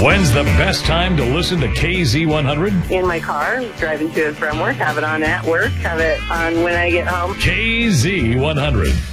When's the best time to listen to KZ100? In my car, driving to and from work, have it on at work, have it on when I get home. KZ100.